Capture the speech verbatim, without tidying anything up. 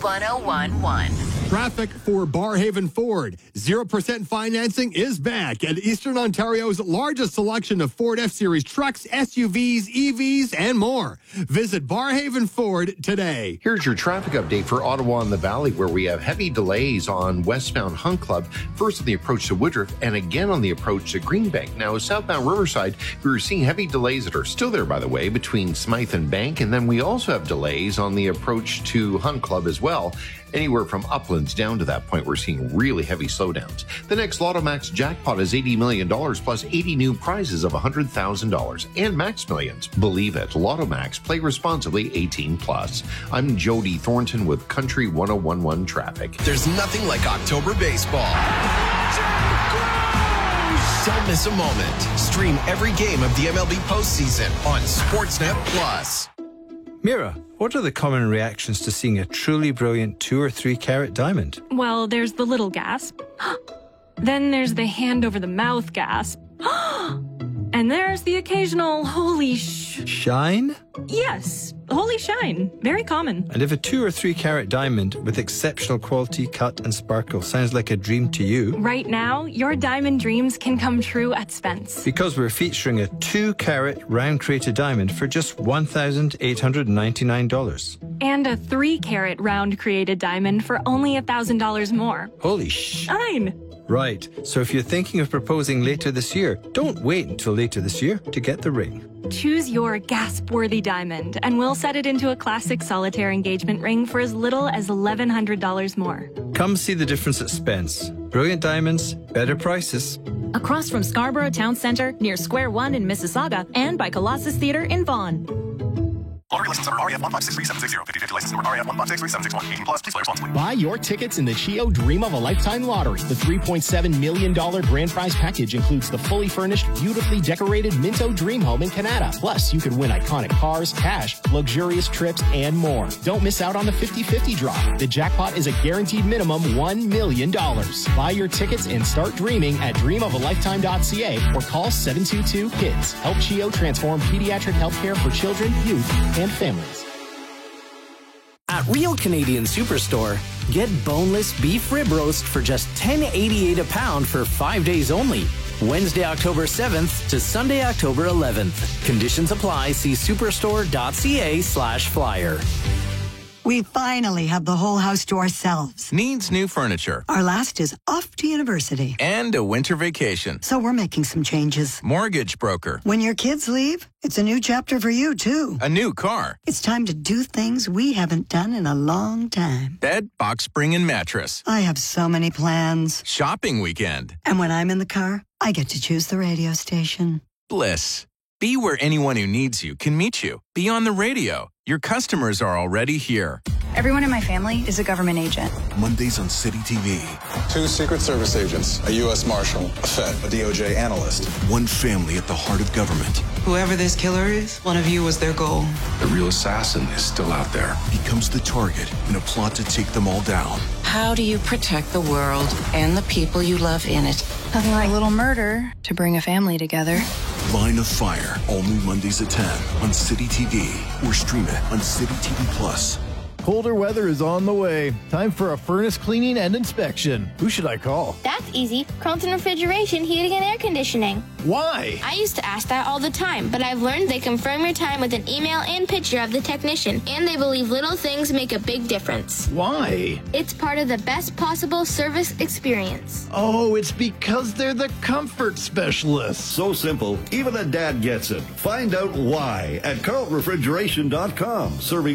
one oh one point one. Traffic for Barhaven Ford. zero percent financing is back at Eastern Ontario's largest selection of Ford F-Series trucks, S U Vs, E Vs, and more. Visit Barhaven Ford today. Here's your traffic update for Ottawa and the Valley, where we have heavy delays on westbound Hunt Club, first on the approach to Woodruff and again on the approach to Greenbank. Now, southbound Riverside, we were seeing heavy delays that are still there, by the way, between Smythe and Bank, and then we also have delays on the approach to Hunt Club as well. Anywhere from Uplands down to that point, we're seeing really heavy slowdowns. The next Lotto Max jackpot is eighty million dollars plus eighty new prizes of one hundred thousand dollars and Max Millions. Believe it. Lotto Max. Play responsibly. eighteen plus. I'm Jody Thornton with Country one oh one point one Traffic. There's nothing like October baseball. Don't miss a moment. Stream every game of the M L B postseason on Sportsnet Plus. Mira, what are the common reactions to seeing a truly brilliant two or three carat diamond? Well, there's the little gasp. Then there's the hand over the mouth gasp. And there's the occasional holy sh... Shine? Yes, holy shine. Very common. And if a two or three carat diamond with exceptional quality, cut and sparkle sounds like a dream to you... Right now, your diamond dreams can come true at Spence. Because we're featuring a two carat round crated diamond for just one thousand eight hundred ninety-nine dollars. And a three carat round created diamond for only one thousand dollars more. Holy sh... Shine. Right, so if you're thinking of proposing later this year, don't wait until later this year to get the ring. Choose your gasp-worthy diamond, and we'll set it into a classic solitaire engagement ring for as little as eleven hundred dollars more. Come see the difference at Spence. Brilliant diamonds, better prices. Across from Scarborough Town Centre, near Square One in Mississauga, and by Colossus Theatre in Vaughan. Lottery license number R E F one five six three seven six zero. fifty fifty license number R E F one five six three seven six one. eighteen plus. Please play responsibly. Buy your tickets in the Chio Dream of a Lifetime Lottery. The three point seven million dollars grand prize package includes the fully furnished, beautifully decorated Minto Dream Home in Canada. Plus, you could win iconic cars, cash, luxurious trips, and more. Don't miss out on the fifty fifty draw. The jackpot is a guaranteed minimum one million dollars. Buy your tickets and start dreaming at dream of a lifetime dot c a or call seven two two KIDS. Help Chio transform pediatric healthcare for children, youth, and families. At Real Canadian Superstore, get boneless beef rib roast for just ten eighty-eight a pound for five days only. Wednesday, October seventh to Sunday, October eleventh. Conditions apply. See superstore dot c a slash flyer. We finally have the whole house to ourselves. Needs new furniture. Our last is off to university. And a winter vacation. So we're making some changes. Mortgage broker. When your kids leave, it's a new chapter for you, too. A new car. It's time to do things we haven't done in a long time. Bed, box spring, and mattress. I have so many plans. Shopping weekend. And when I'm in the car, I get to choose the radio station. Bliss. Be where anyone who needs you can meet you. Be on the radio. Your customers are already here. Everyone in my family is a government agent. Mondays on City T V. Two Secret Service agents, a U S Marshal, a Fed, a D O J analyst. One family at the heart of government. Whoever this killer is, one of you was their goal. The real assassin is still out there. Becomes the target in a plot to take them all down. How do you protect the world and the people you love in it? Nothing like a little murder to bring a family together. Line of Fire, all new Mondays at ten on City T V or stream it on City T V Plus. Colder weather is on the way. Time for a furnace cleaning and inspection. Who should I call? That's easy. Carlton Refrigeration, Heating and Air Conditioning. Why? I used to ask that all the time, but I've learned they confirm your time with an email and picture of the technician, and they believe little things make a big difference. Why? It's part of the best possible service experience. Oh, it's because they're the comfort specialists. So simple, even a dad gets it. Find out why at carlton refrigeration dot com. Serving